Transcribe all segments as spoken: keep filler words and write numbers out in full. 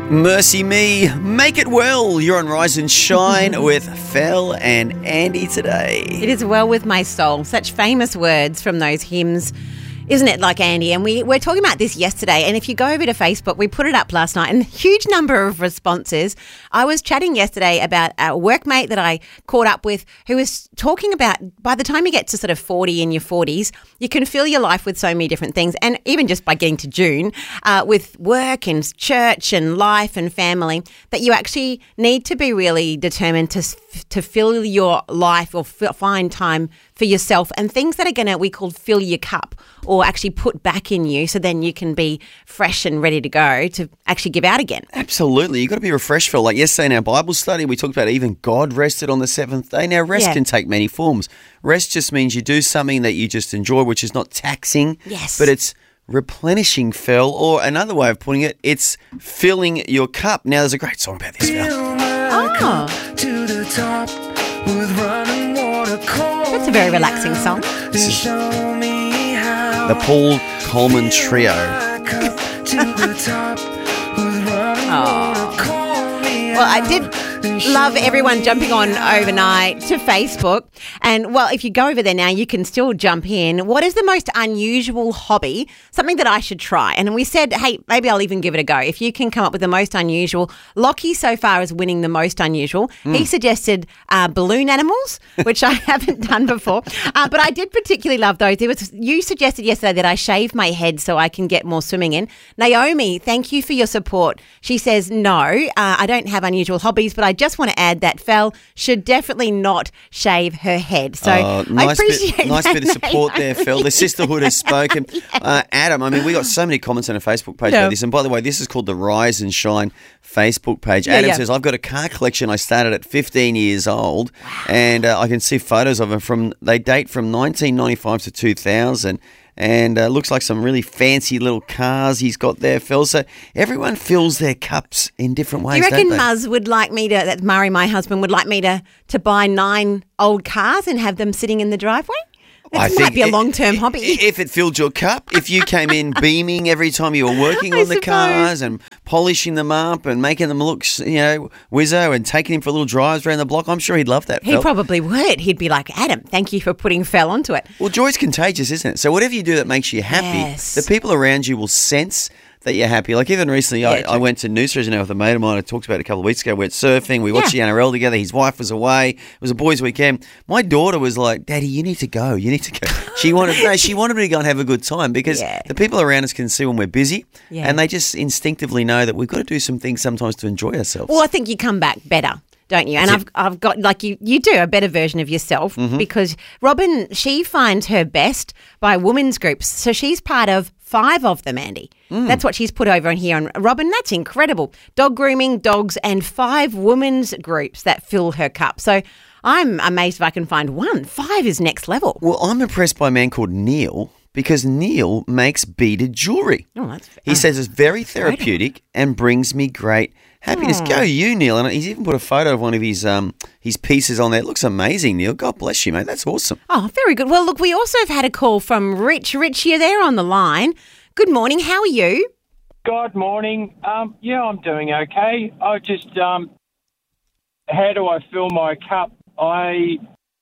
Mercy me, make it well. You're on Rise and Shine with Fel and Andy today. It is well with my soul. Such famous words from those hymns, isn't it, like Andy? And we were talking about this yesterday, and if you go over to Facebook, we put it up last night, and a huge number of responses. I was chatting yesterday about a workmate that I caught up with who was talking about by the time you get to sort of forty in your forties, you can fill your life with so many different things, and even just by getting to June, uh, with work and church and life and family, that you actually need to be really determined to to fill your life or f- find time for yourself and things that are going to, we call fill your cup, or actually put back in you, so then you can be fresh and ready to go to actually give out again. Absolutely. You've got to be refreshed, Phil. Like yesterday in our Bible study, we talked about even God rested on the seventh day. Now, rest Yeah. can take many forms. Rest just means you do something that you just enjoy, which is not taxing, Yes. but it's replenishing, Phil, or another way of putting it, it's filling your cup. Now, there's a great song about this, Phil. Oh, To the top with running water cold. that's a very relaxing song. This is Show me how the Paul Coleman Trio. to the top with running water cold. Well, I did love everyone jumping on overnight to Facebook. And, well, if you go over there now, you can still jump in. What is the most unusual hobby, something that I should try? And we said, hey, maybe I'll even give it a go. If you can come up with the most unusual. Lockie so far is winning the most unusual. He suggested uh, balloon animals, which I haven't done before. Uh, but I did particularly love those. There was, you suggested yesterday that I shave my head so I can get more swimming in. Naomi, thank you for your support. She says, no, uh, I don't have unusual hobbies, but I just want to add that Fel should definitely not shave her head. So Oh, I nice appreciate bit, nice that, bit of support there, Phil. The sisterhood has spoken. Uh, Adam, I mean, we got so many comments on our Facebook page Yeah. about this. And by the way, this is called the Rise and Shine Facebook page. Yeah, Adam yeah. says, I've got a car collection I started at fifteen years old, and uh, I can see photos of them from, they date from nineteen ninety-five to two thousand. And uh, looks like some really fancy little cars he's got there, Phil. So everyone fills their cups in different ways, Do you reckon don't they? Muzz would like me to, that Murray, my husband, would like me to, to buy nine old cars and have them sitting in the driveway? That might be a it- long-term i- hobby. If it filled your cup, if you came in beaming every time you were working I on the suppose. cars and polishing them up and making them look, you know, whizzo and taking him for little drives around the block, I'm sure he'd love that, He Phil. probably would. He'd be like, Adam, thank you for putting Fel onto it. Well, joy's contagious, isn't it? So whatever you do that makes you happy, Yes. the people around you will sense that you're happy. Like even recently, I, Yeah, I went to Noosa now with a mate of mine. I talked about it a couple of weeks ago. We went surfing. We watched Yeah. the N R L together. His wife was away. It was a boys' weekend. My daughter was like, "Daddy, you need to go. You need to go." She wanted no. She wanted me to go and have a good time because Yeah. the people around us can see when we're busy, Yeah. and they just instinctively know that we've got to do some things sometimes to enjoy ourselves. Well, I think you come back better, don't you? And I've I've got, like, you you do a better version of yourself, Mm-hmm. because Robin, she finds her best by women's groups. So she's part of five of them, Andy. Mm. That's what she's put over on here. And Robin, that's incredible. Dog grooming, dogs, and five women's groups that fill her cup. So I'm amazed if I can find one. Five is next level. Well, I'm impressed by a man called Neil because Neil makes beaded jewellery. Oh, that's He oh, says it's very therapeutic and brings me great happiness. Go you, Neil. And he's even put a photo of one of his um his pieces on there. It looks amazing, Neil. God bless you, mate. That's awesome. Oh, very good. Well, look, we also have had a call from Rich. Rich, you're there on the line. Good morning. How are you? Good morning. Um, yeah, I'm doing okay. I just, um, how do I fill my cup? I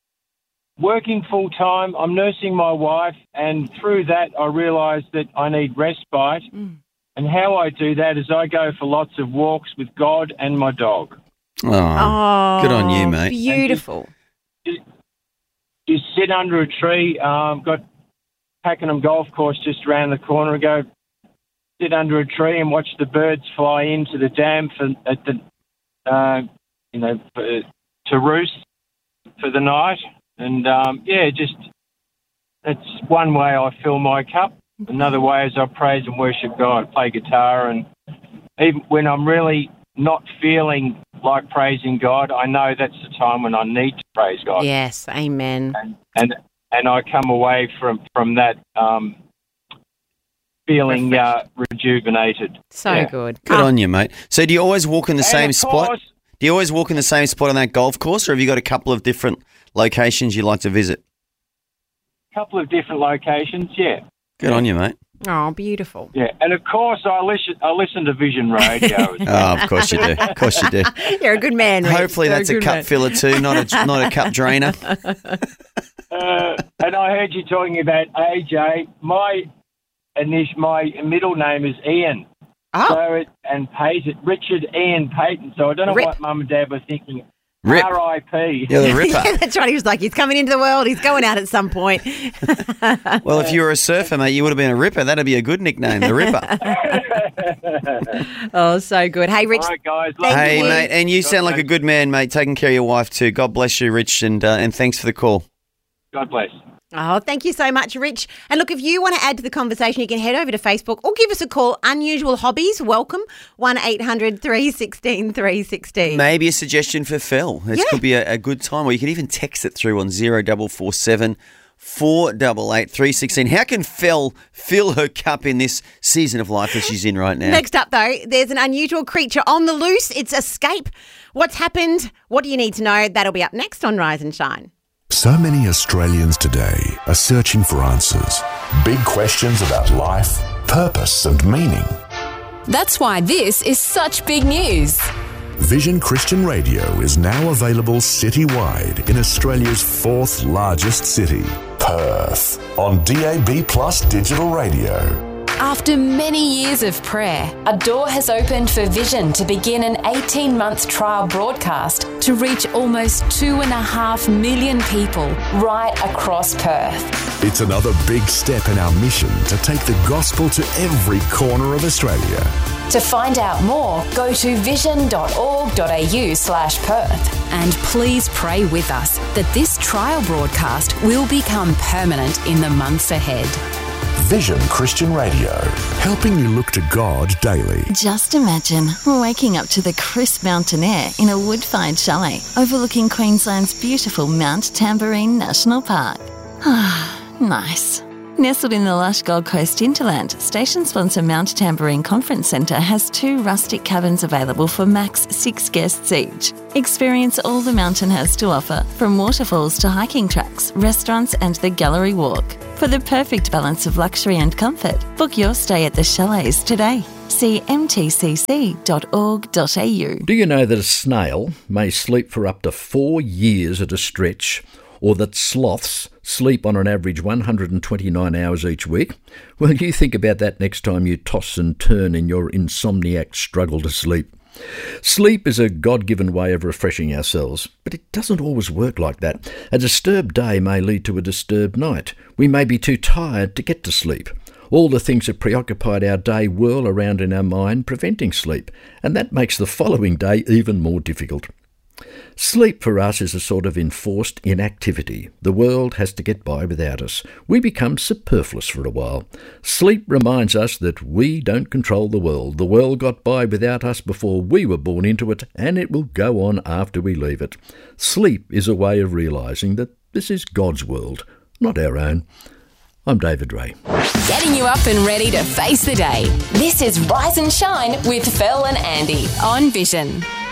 working full time. I'm nursing my wife, and through that, I realised that I need respite. Mm. And how I do that is I go for lots of walks with God and my dog. Oh, Oh, good on you, mate. Beautiful. Just sit under a tree. Um, got Pakenham Golf Course just around the corner. I go sit under a tree and watch the birds fly into the dam for at the, uh, you know, for, to roost for the night. And um, yeah, just that's one way I fill my cup. Another way is I praise and worship God, play guitar, and even when I'm really not feeling like praising God, I know that's the time when I need to praise God. Yes, amen. And and, and I come away from, from that um, feeling uh, rejuvenated. So Yeah. good. Good Oh, on you, mate. So do you always walk in the And same of spot? course- Do you always walk in the same spot on that golf course, or have you got a couple of different locations you like to visit? couple of different locations, yeah. Good on you, mate. Oh, beautiful. Yeah, and of course I listen. I listen to Vision Radio. As well. Oh, of course you do. Of course you do. You're a good man, Rich. Hopefully You're that's a good cup man. filler too, not a not a cup drainer. Uh, and I heard you talking about A J. My initial, my middle name is Ian. Oh. So it, and Payton, Richard Ian Payton. So I don't know Rip. what Mum and Dad were thinking. Rip. R I P You're the ripper. Yeah, that's right. He was like, he's coming into the world. He's going out at some point. Well, if you were a surfer, mate, you would have been a ripper. That'd be a good nickname, the Ripper. Oh, so good. Hey, Rich. All right, guys. Thank Hey, you. mate, and you sound like a good man, mate, taking care of your wife too. God bless you, Rich, and uh, and thanks for the call. God bless. Oh, thank you so much, Rich. And look, if you want to add to the conversation, you can head over to Facebook or give us a call. Unusual Hobbies, welcome. one eight hundred three one six three one six. Maybe a suggestion for Phil. This Yeah. could be a, a good time, or you can even text it through on zero four four seven four eight eight three one six. How can Phil fill her cup in this season of life that she's in right now? Next up, though, there's an unusual creature on the loose. It's Escape. What's happened? What do you need to know? That'll be up next on Rise and Shine. So many Australians today are searching for answers. Big questions about life, purpose and meaning. That's why this is such big news. Vision Christian Radio is now available citywide in Australia's fourth largest city, Perth, on D A B Plus digital radio. After many years of prayer, a door has opened for Vision to begin an eighteen-month trial broadcast to reach almost two and a half million people right across Perth. It's another big step in our mission to take the gospel to every corner of Australia. To find out more, go to vision.org.au slash Perth. And please pray with us that this trial broadcast will become permanent in the months ahead. Vision Christian Radio, helping you look to God daily. Just imagine waking up to the crisp mountain air in a wood-fired chalet overlooking Queensland's beautiful Mount Tamborine National Park. Ah, nice. Nestled in the lush Gold Coast hinterland, station sponsor Mount Tamborine Conference Centre has two rustic cabins available for max six guests each. Experience all the mountain has to offer, from waterfalls to hiking tracks, restaurants and the gallery walk. For the perfect balance of luxury and comfort, book your stay at the chalets today. See m t c c dot org dot a u. Do you know that a snail may sleep for up to four years at a stretch, or that sloths sleep on an average one hundred twenty-nine hours each week? Well, you think about that next time you toss and turn in your insomniac struggle to sleep. Sleep is a God-given way of refreshing ourselves, but it doesn't always work like that. A disturbed day may lead to a disturbed night. We may be too tired to get to sleep. All the things that preoccupied our day whirl around in our mind, preventing sleep, and that makes the following day even more difficult. Sleep for us is a sort of enforced inactivity. The world has to get by without us. We become superfluous for a while. Sleep reminds us that we don't control the world. The world got by without us before we were born into it, and it will go on after we leave it. Sleep is a way of realising that this is God's world, not our own. I'm David Ray. Getting you up and ready to face the day. This is Rise and Shine with Phil and Andy on Vision.